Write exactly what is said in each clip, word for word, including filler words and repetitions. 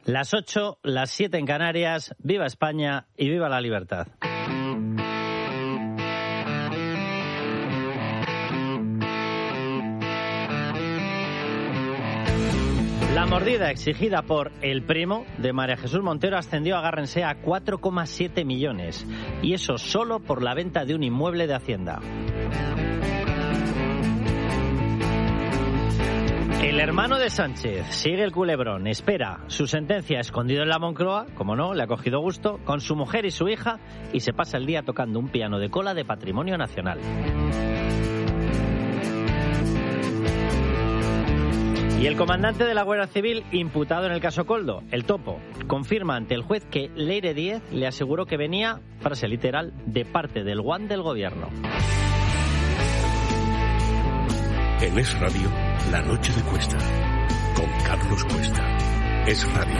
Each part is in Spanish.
Las ocho, las siete en Canarias. Viva España y viva la libertad. La mordida exigida por el primo de María Jesús Montero ascendió, agárrense, a cuatro coma siete millones. Y eso solo por la venta de un inmueble de Hacienda. El hermano de Sánchez sigue el culebrón, espera su sentencia escondido en la Moncloa, como no, le ha cogido gusto, con su mujer y su hija, y se pasa el día tocando un piano de cola de patrimonio nacional. Y el comandante de la Guardia Civil, imputado en el caso Coldo, el Topo, confirma ante el juez que Leire Díez le aseguró que venía, frase literal, de parte del guan del gobierno. En Es Radio, La Noche de Cuesta, con Carlos Cuesta. Es Radio.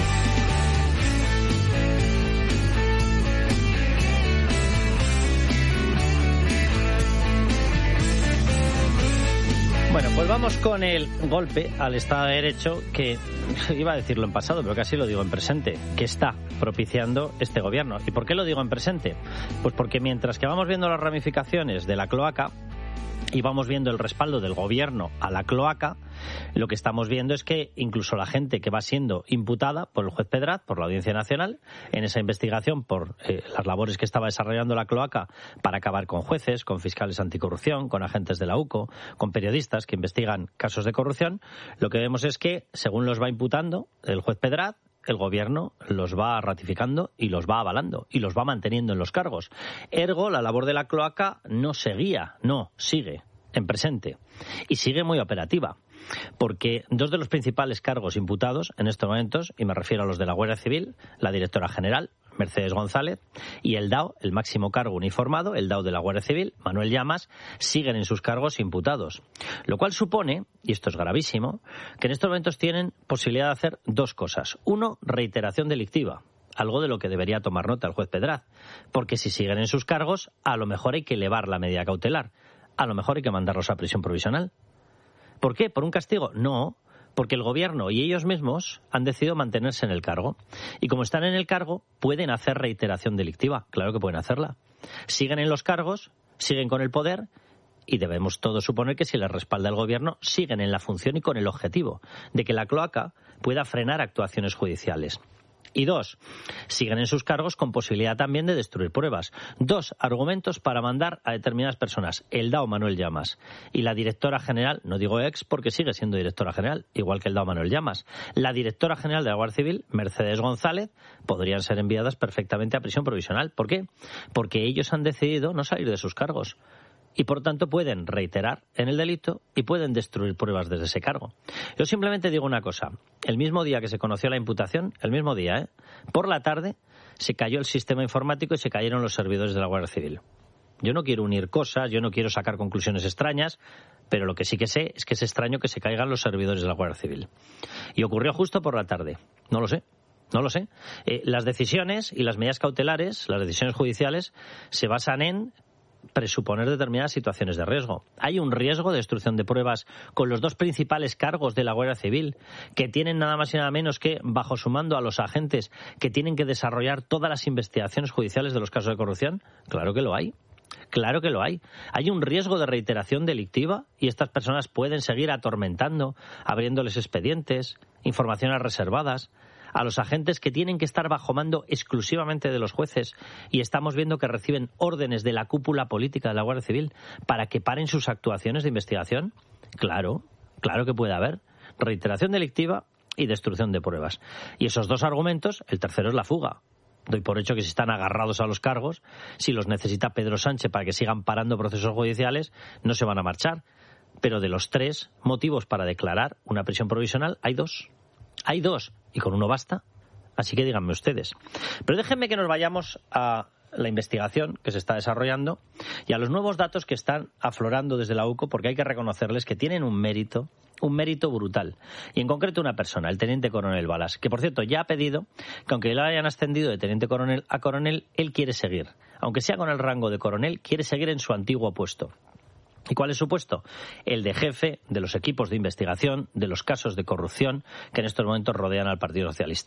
Bueno, pues vamos con el golpe al Estado de Derecho que, iba a decirlo en pasado, pero casi lo digo en presente, que está propiciando este gobierno. ¿Y por qué lo digo en presente? Pues porque mientras que vamos viendo las ramificaciones de la cloaca y vamos viendo el respaldo del gobierno a la cloaca, lo que estamos viendo es que incluso la gente que va siendo imputada por el juez Pedraz, por la Audiencia Nacional, en esa investigación por eh, las labores que estaba desarrollando la cloaca para acabar con jueces, con fiscales anticorrupción, con agentes de la U C O, con periodistas que investigan casos de corrupción, lo que vemos es que, según los va imputando el juez Pedraz, el gobierno los va ratificando y los va avalando y los va manteniendo en los cargos. Ergo, la labor de la cloaca no seguía, no, sigue en presente y sigue muy operativa. Porque dos de los principales cargos imputados en estos momentos, y me refiero a los de la Guardia Civil, la directora general, Mercedes González, y el D A O, el máximo cargo uniformado, el D A O de la Guardia Civil, Manuel Llamas, siguen en sus cargos imputados. Lo cual supone, y esto es gravísimo, que en estos momentos tienen posibilidad de hacer dos cosas. Uno, reiteración delictiva, algo de lo que debería tomar nota el juez Pedraz, porque si siguen en sus cargos, a lo mejor hay que elevar la medida cautelar, a lo mejor hay que mandarlos a prisión provisional. ¿Por qué? ¿Por un castigo? No, porque el gobierno y ellos mismos han decidido mantenerse en el cargo. Y como están en el cargo, pueden hacer reiteración delictiva. Claro que pueden hacerla. Siguen en los cargos, siguen con el poder, y debemos todos suponer que si les respalda el gobierno, siguen en la función y con el objetivo de que la cloaca pueda frenar actuaciones judiciales. Y dos, siguen en sus cargos con posibilidad también de destruir pruebas. Dos argumentos para mandar a determinadas personas. El D A O Manuel Llamas y la directora general, no digo ex porque sigue siendo directora general, igual que el D A O Manuel Llamas. La directora general de la Guardia Civil, Mercedes González, podrían ser enviadas perfectamente a prisión provisional. ¿Por qué? Porque ellos han decidido no salir de sus cargos. Y por tanto pueden reiterar en el delito y pueden destruir pruebas desde ese cargo. Yo simplemente digo una cosa. El mismo día que se conoció la imputación, el mismo día, ¿eh? por la tarde, se cayó el sistema informático y se cayeron los servidores de la Guardia Civil. Yo no quiero unir cosas, yo no quiero sacar conclusiones extrañas, pero lo que sí que sé es que es extraño que se caigan los servidores de la Guardia Civil. Y ocurrió justo por la tarde. No lo sé. No lo sé. Eh, las decisiones y las medidas cautelares, las decisiones judiciales, se basan en presuponer determinadas situaciones de riesgo. Hay un riesgo de destrucción de pruebas con los dos principales cargos de la Guardia Civil, que tienen nada más y nada menos que bajo su mando a los agentes que tienen que desarrollar todas las investigaciones judiciales de los casos de corrupción. Claro que lo hay. Claro que lo hay. Hay un riesgo de reiteración delictiva y estas personas pueden seguir atormentando, abriéndoles expedientes, informaciones reservadas a los agentes que tienen que estar bajo mando exclusivamente de los jueces, y estamos viendo que reciben órdenes de la cúpula política de la Guardia Civil para que paren sus actuaciones de investigación. Claro, claro que puede haber reiteración delictiva y destrucción de pruebas. Y esos dos argumentos, el tercero es la fuga. Doy por hecho que si están agarrados a los cargos, si los necesita Pedro Sánchez para que sigan parando procesos judiciales, no se van a marchar. Pero de los tres motivos para declarar una prisión provisional, hay dos. Hay dos, y con uno basta, así que díganme ustedes. Pero déjenme que nos vayamos a la investigación que se está desarrollando y a los nuevos datos que están aflorando desde la U C O, porque hay que reconocerles que tienen un mérito, un mérito brutal. Y en concreto una persona, el teniente coronel Balas, que por cierto ya ha pedido que aunque le hayan ascendido de teniente coronel a coronel, él quiere seguir. Aunque sea con el rango de coronel, quiere seguir en su antiguo puesto. ¿Y cuál es su puesto? El de jefe de los equipos de investigación de los casos de corrupción que en estos momentos rodean al Partido Socialista.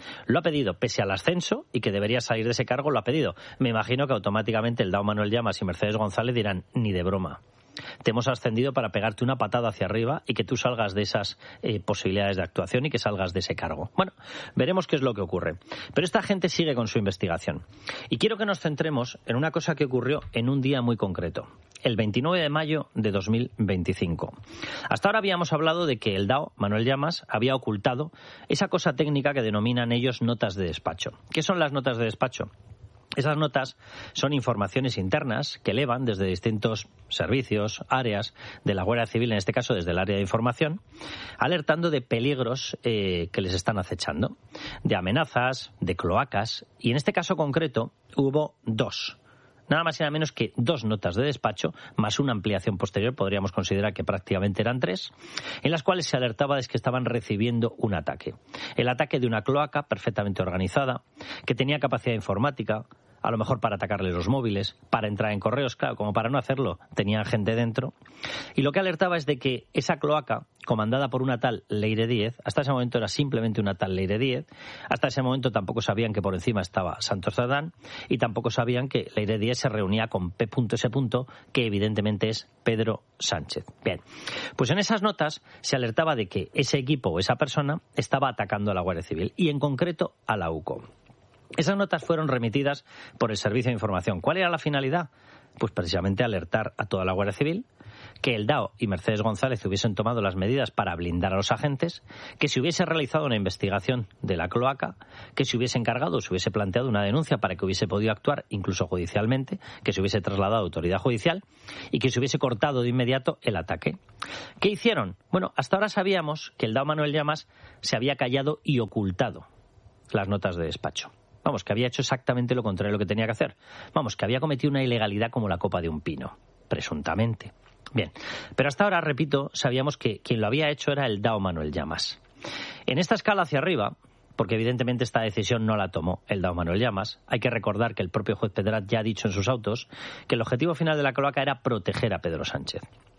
Lo ha pedido pese al ascenso y que debería salir de ese cargo, lo ha pedido. Me imagino que automáticamente el D A O Manuel Llamas y Mercedes González dirán, ni de broma. Te hemos ascendido para pegarte una patada hacia arriba y que tú salgas de esas eh, posibilidades de actuación y que salgas de ese cargo. Bueno, veremos qué es lo que ocurre. Pero esta gente sigue con su investigación. Y quiero que nos centremos en una cosa que ocurrió en un día muy concreto, el veintinueve de mayo de dos mil veinticinco. Hasta ahora habíamos hablado de que el D A O, Manuel Llamas, había ocultado esa cosa técnica que denominan ellos notas de despacho. ¿Qué son las notas de despacho? Esas notas son informaciones internas que elevan desde distintos servicios, áreas de la Guardia Civil, en este caso desde el área de información, alertando de peligros eh, que les están acechando, de amenazas, de cloacas, y en este caso concreto hubo dos. Nada más y nada menos que dos notas de despacho, más una ampliación posterior, podríamos considerar que prácticamente eran tres, en las cuales se alertaba de que estaban recibiendo un ataque. El ataque de una cloaca perfectamente organizada, que tenía capacidad informática, a lo mejor para atacarle los móviles, para entrar en correos, claro, como para no hacerlo, tenían gente dentro. Y lo que alertaba es de que esa cloaca, comandada por una tal Leire Díez, hasta ese momento era simplemente una tal Leire Díez, hasta ese momento tampoco sabían que por encima estaba Santos Cerdán y tampoco sabían que Leire Díez se reunía con P S , que evidentemente es Pedro Sánchez. Bien, pues en esas notas se alertaba de que ese equipo o esa persona estaba atacando a la Guardia Civil y en concreto a la U C O. Esas notas fueron remitidas por el Servicio de Información. ¿Cuál era la finalidad? Pues precisamente alertar a toda la Guardia Civil, que el D A O y Mercedes González hubiesen tomado las medidas para blindar a los agentes, que se hubiese realizado una investigación de la cloaca, que se hubiese encargado, se hubiese planteado una denuncia para que hubiese podido actuar incluso judicialmente, que se hubiese trasladado a autoridad judicial y que se hubiese cortado de inmediato el ataque. ¿Qué hicieron? Bueno, hasta ahora sabíamos que el D A O Manuel Llamas se había callado y ocultado las notas de despacho. Vamos, que había hecho exactamente lo contrario de lo que tenía que hacer. Vamos, que había cometido una ilegalidad como la copa de un pino, presuntamente. Bien, pero hasta ahora, repito, sabíamos que quien lo había hecho era el D A O Manuel Llamas. En esta escala hacia arriba, porque evidentemente esta decisión no la tomó el D A O Manuel Llamas, hay que recordar que el propio juez Pedrat ya ha dicho en sus autos que el objetivo final de la cloaca era proteger a Pedro Sánchez.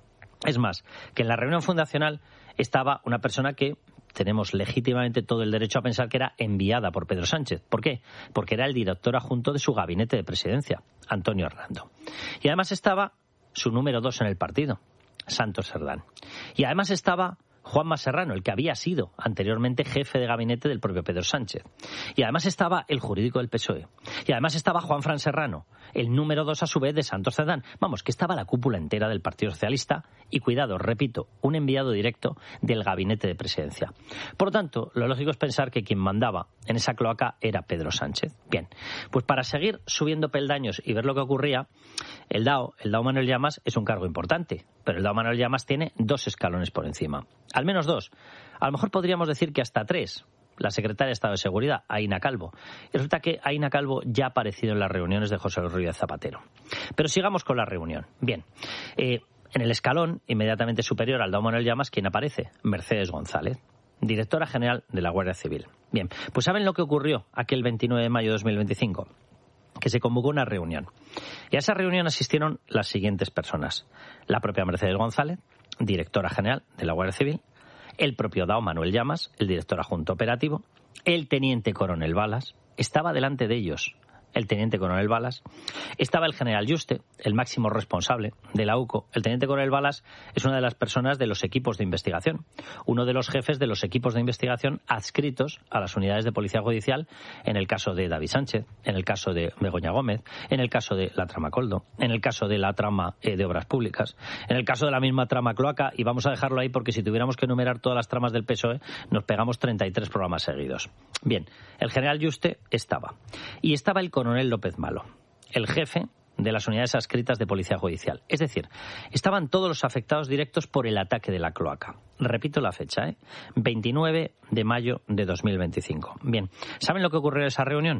Es más, que en la reunión fundacional estaba una persona que tenemos legítimamente todo el derecho a pensar que era enviada por Pedro Sánchez. ¿Por qué? Porque era el director adjunto de su gabinete de presidencia, Antonio Hernando. Y además estaba su número dos en el partido, Santos Cerdán. Y además estaba Juanma Serrano, el que había sido anteriormente jefe de gabinete del propio Pedro Sánchez. Y además estaba el jurídico del P S O E. Y además estaba Juanfran Serrano, el número dos a su vez de Santos Cerdán. Vamos, que estaba la cúpula entera del Partido Socialista y, cuidado, repito, un enviado directo del gabinete de presidencia. Por lo tanto, lo lógico es pensar que quien mandaba en esa cloaca era Pedro Sánchez. Bien, pues para seguir subiendo peldaños y ver lo que ocurría, el D A O, el D A O Manuel Llamas es un cargo importante, pero el D A O Manuel Llamas tiene dos escalones por encima. Al menos dos. A lo mejor podríamos decir que hasta tres. La secretaria de Estado de Seguridad, Aína Calvo. Y resulta que Aína Calvo ya ha aparecido en las reuniones de José Luis Rodríguez Zapatero. Pero sigamos con la reunión. Bien, eh, en el escalón inmediatamente superior al D A O Manuel Llamas, ¿quién aparece? Mercedes González, directora general de la Guardia Civil. Bien, pues ¿saben lo que ocurrió aquel veintinueve de mayo de dos mil veinticinco? Que se convocó una reunión. Y a esa reunión asistieron las siguientes personas. La propia Mercedes González, directora general de la Guardia Civil, el propio D A O Manuel Llamas, el director adjunto operativo, el teniente coronel Balas, estaba delante de ellos el teniente coronel Balas, estaba el general Yuste, el máximo responsable de la U C O. El teniente coronel Balas es una de las personas de los equipos de investigación, uno de los jefes de los equipos de investigación adscritos a las unidades de policía judicial en el caso de David Sánchez, en el caso de Begoña Gómez, en el caso de la trama Coldo, en el caso de la trama eh, de obras públicas, en el caso de la misma trama cloaca, y vamos a dejarlo ahí porque si tuviéramos que enumerar todas las tramas del P S O E nos pegamos treinta y tres programas seguidos. Bien, el general Yuste estaba, y estaba el coronel López Malo, el jefe de las unidades adscritas de Policía Judicial. Es decir, estaban todos los afectados directos por el ataque de la cloaca. Repito la fecha, ¿eh? veintinueve de mayo de dos mil veinticinco. Bien, ¿saben lo que ocurrió en esa reunión?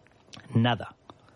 Nada.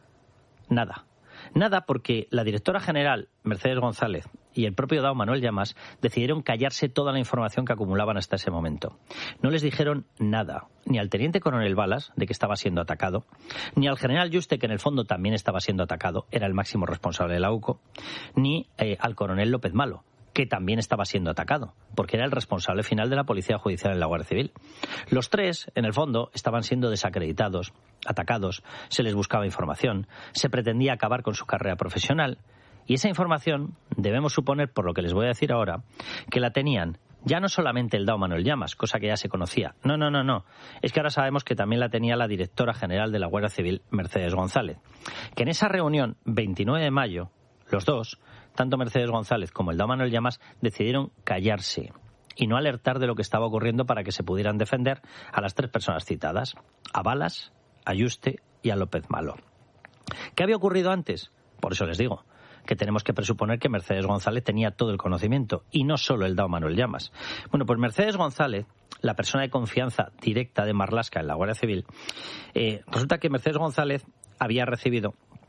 Nada. Nada porque la directora general, Mercedes González, y el propio D A O Manuel Llamas decidieron callarse toda la información que acumulaban hasta ese momento. No les dijeron nada, ni al teniente coronel Balas, de que estaba siendo atacado, ni al general Yuste, que en el fondo también estaba siendo atacado, era el máximo responsable de la U C O, ni eh, al coronel López Malo, que también estaba siendo atacado, porque era el responsable final de la Policía Judicial en la Guardia Civil. Los tres, en el fondo, estaban siendo desacreditados, atacados, se les buscaba información, se pretendía acabar con su carrera profesional, y esa información, debemos suponer, por lo que les voy a decir ahora, que la tenían ya no solamente el D A O Manuel Llamas, cosa que ya se conocía. No, no, no, no. Es que ahora sabemos que también la tenía la directora general de la Guardia Civil, Mercedes González. Que en esa reunión, veintinueve de mayo, los dos, tanto Mercedes González como el D A O Manuel Llamas, decidieron callarse y no alertar de lo que estaba ocurriendo para que se pudieran defender a las tres personas citadas, a Balas, a Yuste y a López Malo. ¿Qué había ocurrido antes? Por eso les digo que tenemos que presuponer que Mercedes González tenía todo el conocimiento, y no solo el D A O Manuel Llamas. Bueno, pues Mercedes González, la persona de confianza directa de Marlaska en la Guardia Civil, eh, resulta que Mercedes González había recibido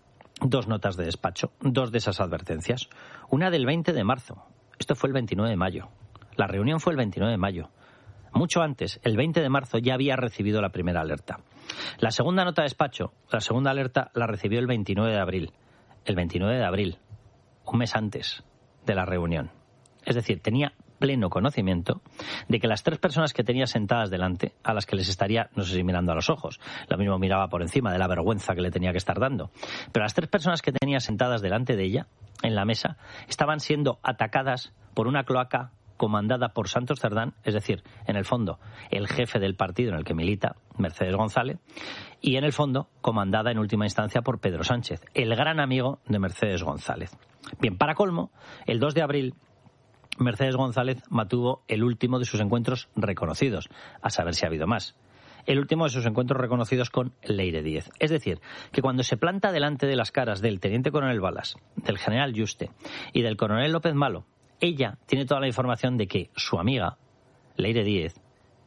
dos notas de despacho, dos de esas advertencias. Una del veinte de marzo, esto fue el veintinueve de mayo. La reunión fue el veintinueve de mayo. Mucho antes, el veinte de marzo, ya había recibido la primera alerta. La segunda nota de despacho, la segunda alerta, la recibió el veintinueve de abril. El veintinueve de abril, un mes antes de la reunión. Es decir, tenía pleno conocimiento de que las tres personas que tenía sentadas delante, a las que les estaría, no sé si mirando a los ojos, lo mismo miraba por encima de la vergüenza que le tenía que estar dando, pero las tres personas que tenía sentadas delante de ella, en la mesa, estaban siendo atacadas por una cloaca comandada por Santos Cerdán, es decir, en el fondo, el jefe del partido en el que milita, Mercedes González, y en el fondo, comandada en última instancia por Pedro Sánchez, el gran amigo de Mercedes González. Bien, para colmo, el dos de abril, Mercedes González mantuvo el último de sus encuentros reconocidos, a saber si ha habido más. El último de sus encuentros reconocidos con Leire Díez. Es decir, que cuando se planta delante de las caras del teniente coronel Balas, del general Yuste y del coronel López Malo, ella tiene toda la información de que su amiga, Leire Díez,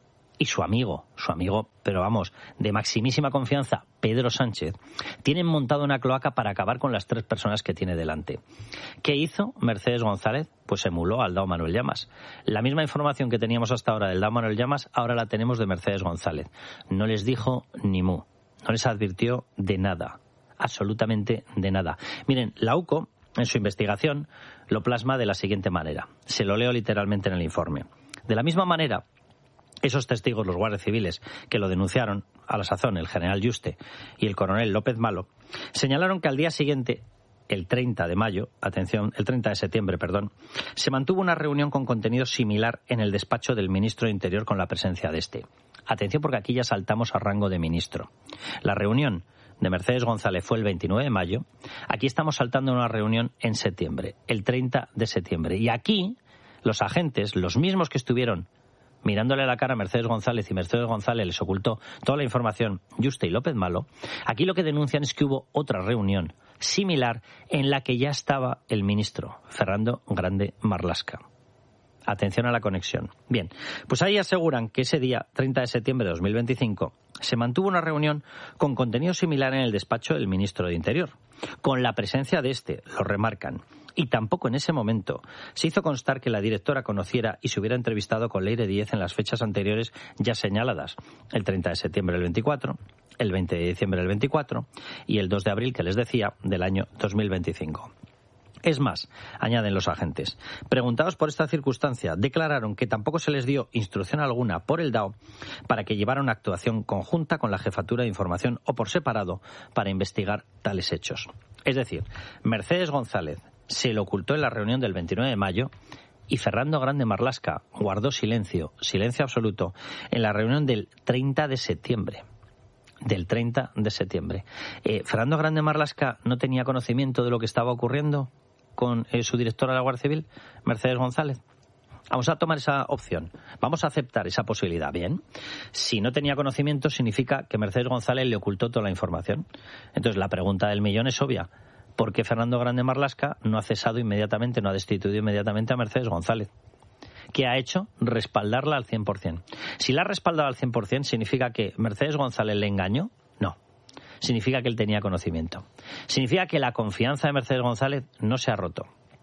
y su amigo, su amigo, pero vamos, de maximísima confianza, Pedro Sánchez, tienen montado una cloaca para acabar con las tres personas que tiene delante. ¿Qué hizo Mercedes González? Pues emuló al D A O Manuel Llamas. La misma información que teníamos hasta ahora del D A O Manuel Llamas, ahora la tenemos de Mercedes González. No les dijo ni mu, no les advirtió de nada, absolutamente de nada. Miren, la U C O, en su investigación, lo plasma de la siguiente manera. Se lo leo literalmente en el informe. De la misma manera, esos testigos, los guardias civiles, que lo denunciaron, a la sazón el general Yuste y el coronel López Malo, señalaron que al día siguiente, el treinta de mayo, atención, el treinta de septiembre, perdón, se mantuvo una reunión con contenido similar en el despacho del ministro de Interior con la presencia de este. Atención, porque aquí ya saltamos a rango de ministro. La reunión de Mercedes González fue el veintinueve de mayo, aquí estamos saltando a una reunión en septiembre, el treinta de septiembre. Y aquí, los agentes, los mismos que estuvieron mirándole a la cara a Mercedes González y Mercedes González les ocultó toda la información, Yuste y López Malo, aquí lo que denuncian es que hubo otra reunión similar en la que ya estaba el ministro, Fernando Grande Marlaska. Atención a la conexión. Bien, pues ahí aseguran que ese día, treinta de septiembre de dos mil veinticinco, se mantuvo una reunión con contenido similar en el despacho del ministro de Interior, con la presencia de este, lo remarcan. Y tampoco en ese momento se hizo constar que la directora conociera y se hubiera entrevistado con Leire Díez en las fechas anteriores ya señaladas, el treinta de septiembre del veinticuatro, el veinte de diciembre del veinticuatro y el dos de abril, que les decía, del año dos mil veinticinco. Es más, añaden los agentes, preguntados por esta circunstancia, declararon que tampoco se les dio instrucción alguna por el D A O para que llevara una actuación conjunta con la Jefatura de Información o por separado para investigar tales hechos. Es decir, Mercedes González se le ocultó en la reunión del veintinueve de mayo y Fernando Grande Marlaska guardó silencio, silencio absoluto, en la reunión del treinta de septiembre. Del treinta de septiembre. Eh, ¿Fernando Grande Marlaska no tenía conocimiento de lo que estaba ocurriendo con eh, su directora de la Guardia Civil, Mercedes González? Vamos a tomar esa opción. Vamos a aceptar esa posibilidad. Bien. Si no tenía conocimiento, significa que Mercedes González le ocultó toda la información. Entonces, la pregunta del millón es obvia. ¿Por qué Fernando Grande Marlaska no ha cesado inmediatamente, no ha destituido inmediatamente a Mercedes González? ¿Qué ha hecho? Respaldarla al cien por ciento. Si la ha respaldado al cien por ciento, ¿significa que Mercedes González le engañó? No. Significa que él tenía conocimiento. Significa que la confianza de Mercedes González no se ha roto.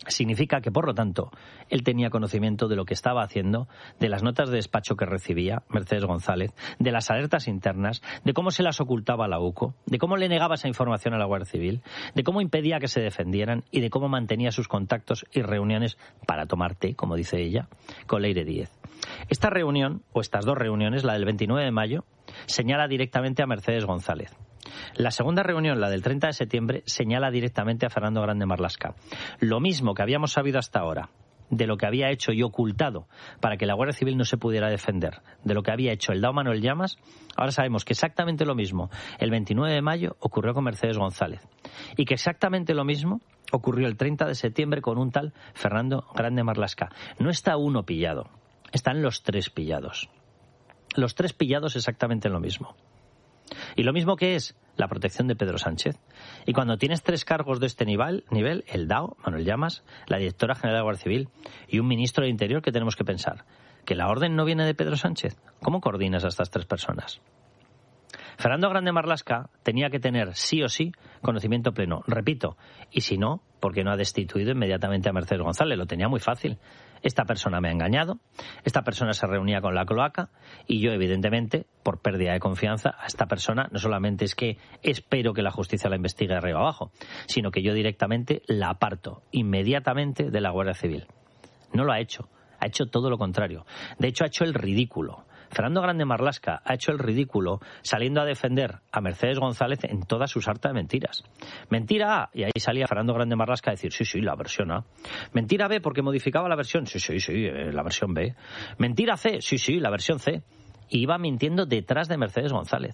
Significa que, por lo tanto, él tenía conocimiento de lo que estaba haciendo, de las notas de despacho que recibía Mercedes González, de las alertas internas, de cómo se las ocultaba a la U C O, de cómo le negaba esa información a la Guardia Civil, de cómo impedía que se defendieran y de cómo mantenía sus contactos y reuniones para tomar té, como dice ella, con Leire Díez. Esta reunión, o estas dos reuniones, la del veintinueve de mayo, señala directamente a Mercedes González. La segunda reunión, la del treinta de septiembre, señala directamente a Fernando Grande Marlaska. Lo mismo que habíamos sabido hasta ahora de lo que había hecho y ocultado para que la Guardia Civil no se pudiera defender, de lo que había hecho el D A O Manuel Llamas, ahora sabemos que exactamente lo mismo el veintinueve de mayo ocurrió con Mercedes González y que exactamente lo mismo ocurrió el treinta de septiembre con un tal Fernando Grande Marlaska. No está uno pillado, están los tres pillados. Los tres pillados exactamente en lo mismo. Y lo mismo que es la protección de Pedro Sánchez. Y cuando tienes tres cargos de este nivel, nivel el D A O, Manuel Llamas, la directora general de la Guardia Civil y un ministro de Interior, que tenemos que pensar que la orden no viene de Pedro Sánchez. ¿Cómo coordinas a estas tres personas? Fernando Grande Marlaska tenía que tener sí o sí conocimiento pleno. Repito, y si no, porque no ha destituido inmediatamente a Mercedes González. Lo tenía muy fácil. Esta persona me ha engañado, esta persona se reunía con la cloaca y yo, evidentemente, por pérdida de confianza, a esta persona no solamente es que espero que la justicia la investigue de arriba abajo, sino que yo directamente la aparto inmediatamente de la Guardia Civil. No lo ha hecho, ha hecho todo lo contrario. De hecho, ha hecho el ridículo. Fernando Grande Marlaska ha hecho el ridículo saliendo a defender a Mercedes González en toda su sarta de mentiras. Mentira A, y ahí salía Fernando Grande Marlaska a decir, sí, sí, la versión A. Mentira B, porque modificaba la versión, sí, sí, sí, la versión B. Mentira C, sí, sí, la versión C. Y iba mintiendo detrás de Mercedes González.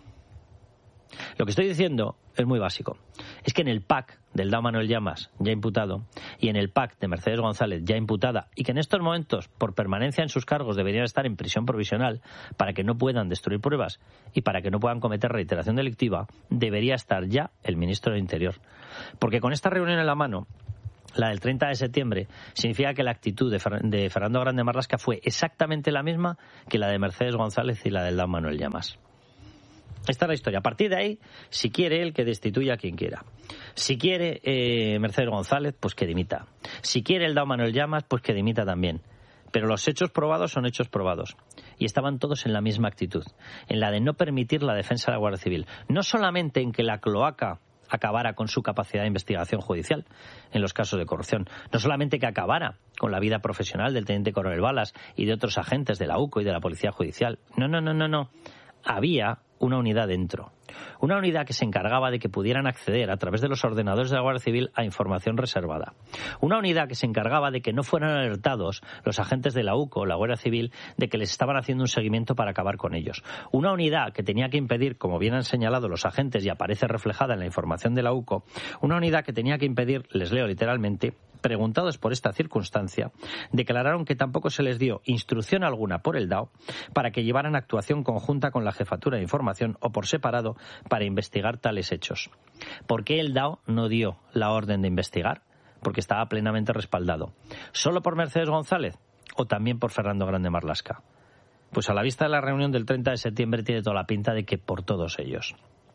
Lo que estoy diciendo es muy básico. Es que en el P A C del D A O Manuel Llamas, ya imputado, y en el P A C de Mercedes González, ya imputada, y que en estos momentos, por permanencia en sus cargos, deberían estar en prisión provisional para que no puedan destruir pruebas y para que no puedan cometer reiteración delictiva, debería estar ya el ministro del Interior. Porque con esta reunión en la mano, la del treinta de septiembre, significa que la actitud de, Fer- de Fernando Grande Marlaska fue exactamente la misma que la de Mercedes González y la del D A O Manuel Llamas. Esta es la historia. A partir de ahí, si quiere él, que destituya a quien quiera. Si quiere eh, Mercedes González, pues que dimita. Si quiere el D A O Manuel Llamas, pues que dimita también. Pero los hechos probados son hechos probados. Y estaban todos en la misma actitud, en la de no permitir la defensa de la Guardia Civil. No solamente en que la cloaca acabara con su capacidad de investigación judicial en los casos de corrupción. No solamente que acabara con la vida profesional del teniente coronel Balas y de otros agentes de la U C O y de la Policía Judicial. No, no, no, no, no. Había una unidad dentro. Una unidad que se encargaba de que pudieran acceder a través de los ordenadores de la Guardia Civil a información reservada. Una unidad que se encargaba de que no fueran alertados los agentes de la U C O o la Guardia Civil de que les estaban haciendo un seguimiento para acabar con ellos. Una unidad que tenía que impedir, como bien han señalado los agentes y aparece reflejada en la información de la U C O, una unidad que tenía que impedir, les leo literalmente, preguntados por esta circunstancia, declararon que tampoco se les dio instrucción alguna por el D A O para que llevaran actuación conjunta con la Jefatura de Información o por separado para investigar tales hechos. ¿Por qué el D A O no dio la orden de investigar? Porque estaba plenamente respaldado. ¿Solo por Mercedes González o también por Fernando Grande Marlaska? Pues a la vista de la reunión del treinta de septiembre tiene toda la pinta de que por todos ellos.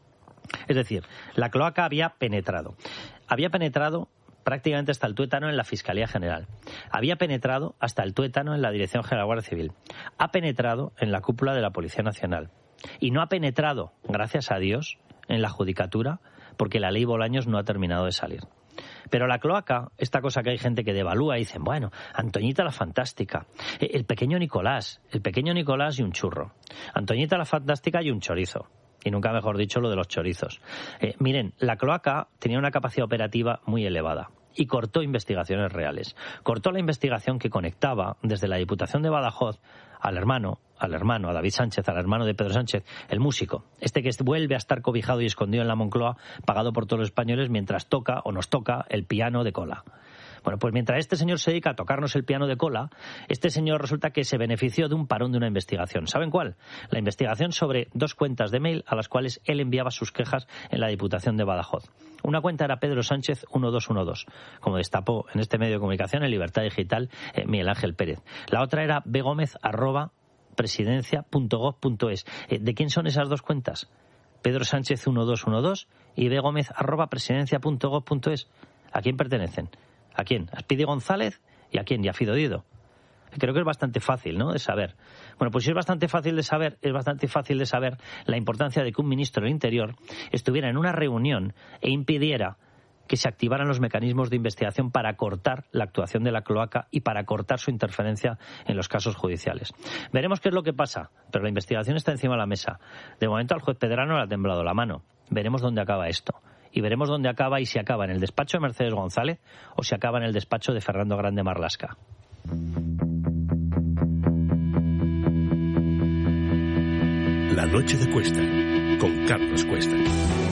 Es decir, la cloaca había penetrado. Había penetrado prácticamente hasta el tuétano en la Fiscalía General. Había penetrado hasta el tuétano en la Dirección General de la Guardia Civil. Ha penetrado en la cúpula de la Policía Nacional. Y no ha penetrado, gracias a Dios, en la Judicatura, porque la ley Bolaños no ha terminado de salir. Pero la cloaca, esta cosa que hay gente que devalúa y dicen, bueno, Antoñita la Fantástica, el pequeño Nicolás, el pequeño Nicolás y un churro. Antoñita la Fantástica y un chorizo. Y nunca mejor dicho lo de los chorizos. Eh, miren, la cloaca tenía una capacidad operativa muy elevada y cortó investigaciones reales. Cortó la investigación que conectaba desde la Diputación de Badajoz al hermano, al hermano, a David Sánchez, al hermano de Pedro Sánchez, el músico, este que vuelve a estar cobijado y escondido en la Moncloa, pagado por todos los españoles mientras toca o nos toca el piano de cola. Bueno, pues mientras este señor se dedica a tocarnos el piano de cola, este señor resulta que se benefició de un parón de una investigación. ¿Saben cuál? La investigación sobre dos cuentas de mail a las cuales él enviaba sus quejas en la Diputación de Badajoz. Una cuenta era Pedro Sánchez uno dos uno dos, como destapó en este medio de comunicación, en Libertad Digital, eh, Miguel Ángel Pérez. La otra era begómez arroba presidencia punto gob punto es. Eh, ¿De quién son esas dos cuentas? Pedro Sánchez uno dos uno dos y begómez arroba presidencia punto gob punto es. ¿A quién pertenecen? ¿A quién? A Speedy González y a quién, y a Fido Dido. Creo que es bastante fácil, ¿no?, de saber. Bueno, pues si es bastante fácil de saber, es bastante fácil de saber la importancia de que un ministro del Interior estuviera en una reunión e impidiera que se activaran los mecanismos de investigación para cortar la actuación de la cloaca y para cortar su interferencia en los casos judiciales. Veremos qué es lo que pasa, pero la investigación está encima de la mesa. De momento al juez Pedrano le ha temblado la mano. Veremos dónde acaba esto. Y veremos dónde acaba y si acaba en el despacho de Mercedes González o si acaba en el despacho de Fernando Grande Marlaska. La noche de Cuesta, con Carlos Cuesta.